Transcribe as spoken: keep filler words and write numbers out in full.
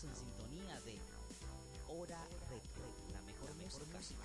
Estás en sintonía de Hora Retro, la mejor música